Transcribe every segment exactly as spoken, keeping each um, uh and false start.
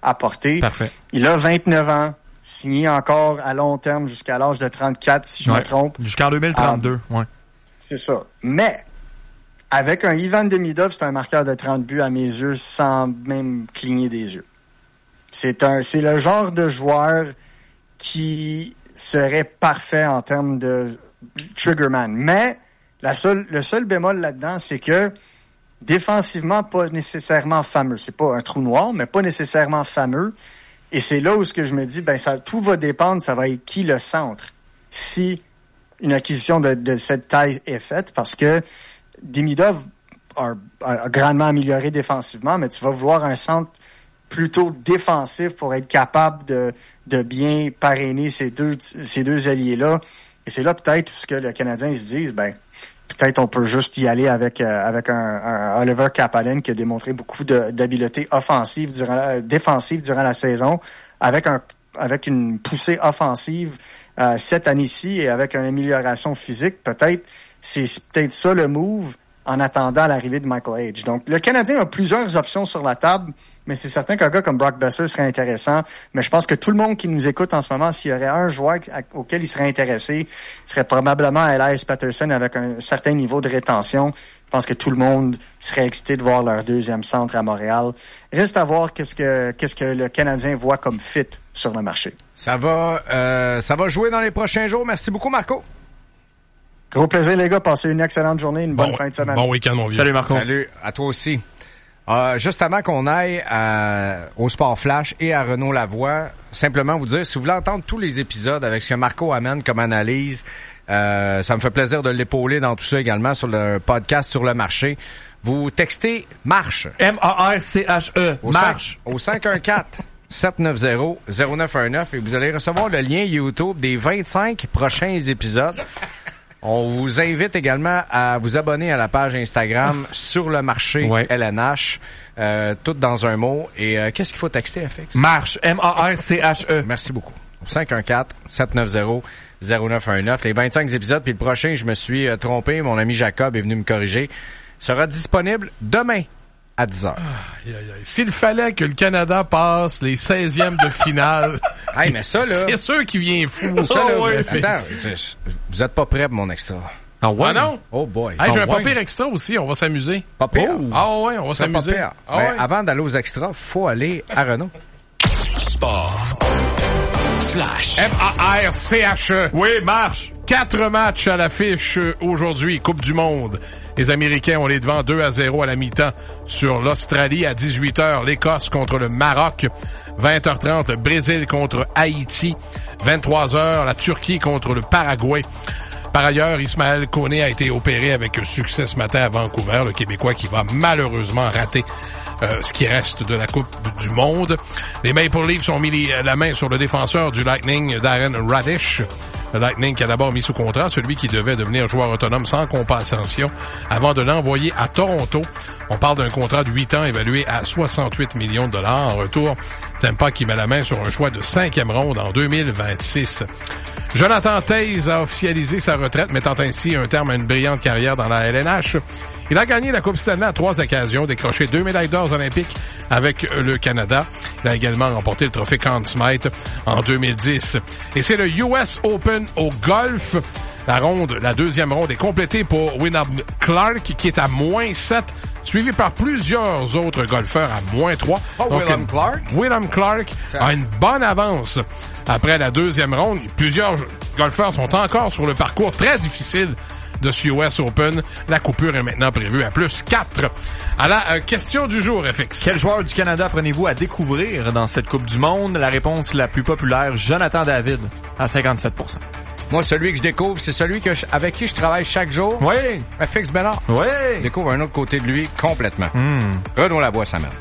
apporter. Parfait. Il a vingt-neuf ans, signé encore à long terme jusqu'à l'âge de trente-quatre, si je ouais. me trompe. Jusqu'en deux mille trente-deux, ah, ouais. C'est ça. Mais, avec un Ivan Demidov, c'est un marqueur de trente buts à mes yeux sans même cligner des yeux. C'est un, c'est le genre de joueur qui serait parfait en termes de triggerman. Mais, la seule, le seul bémol là-dedans, c'est que défensivement, pas nécessairement fameux. C'est pas un trou noir, mais pas nécessairement fameux. Et c'est là où ce que je me dis, ben ça, tout va dépendre, ça va être qui le centre. Si une acquisition de, de cette taille est faite, parce que Demidov a, a grandement amélioré défensivement, mais tu vas vouloir un centre plutôt défensif pour être capable de, de bien parrainer ces deux, ces deux alliés-là. Et c'est là peut-être ce que le Canadien se disent, ben peut-être on peut juste y aller avec euh, avec un, un Oliver Kapanen qui a démontré beaucoup de, d'habileté offensive durant la, défensive durant la saison, avec un avec une poussée offensive euh, cette année-ci et avec une amélioration physique. Peut-être c'est peut-être ça le move en attendant l'arrivée de Michael Hage. Donc le Canadien a plusieurs options sur la table, mais c'est certain qu'un gars comme Brock Besser serait intéressant. Mais je pense que tout le monde qui nous écoute en ce moment, s'il y aurait un joueur auquel il serait intéressé, serait probablement Elias Pettersson avec un certain niveau de rétention. Je pense que tout le monde serait excité de voir leur deuxième centre à Montréal. Reste à voir qu'est-ce que qu'est-ce que le Canadien voit comme fit sur le marché. Ça va, euh, ça va jouer dans les prochains jours. Merci beaucoup, Marco. Gros plaisir, les gars. Passez une excellente journée, une bonne bon, fin de semaine. Bon week-end, mon vieux. Salut, Marco. Salut, à toi aussi. Euh, juste avant qu'on aille à, au Sport Flash et à Renaud Lavoie, simplement vous dire, si vous voulez entendre tous les épisodes avec ce que Marco amène comme analyse, euh, ça me fait plaisir de l'épauler dans tout ça également sur le podcast Sur le marché. Vous textez MARCHE. M A R C H E. Au MARCHE. Au cinq un quatre, sept neuf zéro, zéro neuf un neuf et vous allez recevoir le lien YouTube des vingt-cinq prochains épisodes. On vous invite également à vous abonner à la page Instagram Sur le marché ouais. L N H, euh, tout dans un mot. Et euh, qu'est-ce qu'il faut texter, F X? Marche, M A R C H E. Merci beaucoup. cinq un quatre, sept neuf zéro, zéro neuf un neuf. Les vingt-cinq épisodes, puis le prochain, je me suis euh, trompé. Mon ami Jacob est venu me corriger. Sera disponible demain à dix heures. Aïe, aïe, aïe. S'il fallait que le Canada passe les seizièmes de finale... Hey, mais ça, là... C'est sûr qu'il vient fou. Ça, là, oh, ouais, attends, vous êtes pas prêts pour mon extra. Ah ouais? Ah non? Oh boy. Hey, j'ai oh, un ouais. pas pire extra aussi, on va s'amuser. Pas pire? Oh. Ah ouais, on va ça s'amuser. Pas pire. Ah, ben, ouais. Avant d'aller aux extras, faut aller à Renaud. Sport. Flash. M A R C H E. Oui, marche. Quatre matchs à l'affiche aujourd'hui, Coupe du Monde. Les Américains, on est devant deux à zéro à la mi-temps sur l'Australie. À dix-huit heures, l'Écosse contre le Maroc. vingt heures trente, le Brésil contre Haïti. vingt-trois heures, la Turquie contre le Paraguay. Par ailleurs, Ismaël Koné a été opéré avec succès ce matin à Vancouver, le Québécois qui va malheureusement rater euh, ce qui reste de la Coupe du Monde. Les Maple Leafs ont mis la main sur le défenseur du Lightning, Darren Radish. Le Lightning qui a d'abord mis sous contrat celui qui devait devenir joueur autonome sans compensation avant de l'envoyer à Toronto. On parle d'un contrat de huit ans évalué à soixante-huit millions de dollars. En retour, Tampa qui met la main sur un choix de cinquième ronde en deux mille vingt-six. Jonathan Toews a officialisé sa retraite, mettant ainsi un terme à une brillante carrière dans la L N H. Il a gagné la Coupe Stanley à trois occasions, décroché deux médailles d'or olympiques avec le Canada. Il a également remporté le trophée Conn Smythe en deux mille dix. Et c'est le U S Open au golf. La ronde, la deuxième ronde est complétée pour Wyndham Clark qui est à moins sept, suivi par plusieurs autres golfeurs à moins trois. Oh, Donc, Wyndham Clark? Wyndham Clark a une bonne avance après la deuxième ronde. Plusieurs golfeurs sont encore sur le parcours très difficile de ce U S Open. La coupure est maintenant prévue à plus quatre. À la euh, question du jour, F X. Quel joueur du Canada prenez-vous à découvrir dans cette Coupe du Monde? La réponse la plus populaire, Jonathan David, à cinquante-sept pour cent. Moi, celui que je découvre, c'est celui que je, avec qui je travaille chaque jour. Oui. F X Bernard. Oui. Je découvre un autre côté de lui complètement. Mm. Renaud Lavoie, ça mène.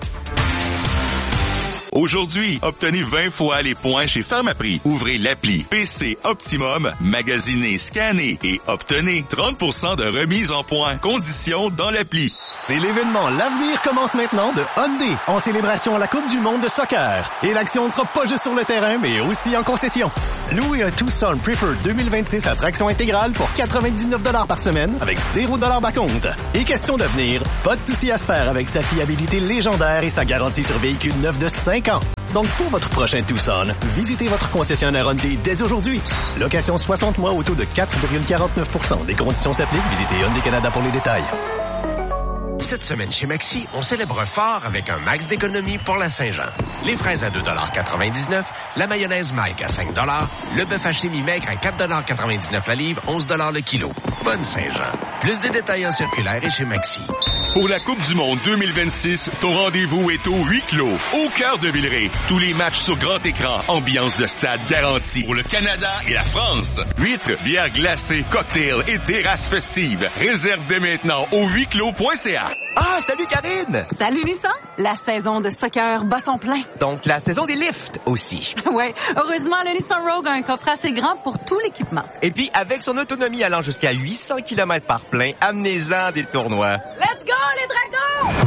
Aujourd'hui, obtenez vingt fois les points chez Pharmaprix. Ouvrez l'appli P C Optimum, magasinez, scannez et obtenez trente pour cent de remise en points. Conditions dans l'appli. C'est l'événement L'avenir commence maintenant de Hyundai en célébration à la Coupe du monde de soccer. Et l'action ne sera pas juste sur le terrain, mais aussi en concession. Louez un Tucson Preferred deux mille vingt-six à traction intégrale pour quatre-vingt-dix-neuf dollars par semaine avec zéro dollar d'acompte. Et question d'avenir, pas de souci à se faire avec sa fiabilité légendaire et sa garantie sur véhicule neuf de cinq ans. Donc pour votre prochain Tucson, visitez votre concessionnaire Hyundai dès aujourd'hui. Location soixante mois au taux de quatre virgule quarante-neuf pour cent. Des conditions s'appliquent. Visitez Hyundai Canada pour les détails. Cette semaine chez Maxi, on célèbre fort avec un max d'économie pour la Saint-Jean. Les fraises à deux dollars quatre-vingt-dix-neuf, la mayonnaise Mike à cinq dollars, le bœuf haché mi-maigre à quatre dollars quatre-vingt-dix-neuf la livre, onze dollars le kilo. Bonne Saint-Jean. Plus de détails en circulaire et chez Maxi. Pour la Coupe du Monde deux mille vingt-six, ton rendez-vous est au huis clos, au cœur de Villeray. Tous les matchs sur grand écran, ambiance de stade garantie. Pour le Canada et la France, huîtres, bières glacées, cocktails et terrasses festives. Réserve dès maintenant au huis clos point c a. Ah, salut Karine! Salut Vincent! La saison de soccer bat son plein. Donc la saison des lifts aussi. Ouais, heureusement, le Nissan Rogue a un coffre assez grand pour tout l'équipement. Et puis, avec son autonomie allant jusqu'à huit cents kilomètres par plein, amenez-en des tournois. Let's go, les dragons!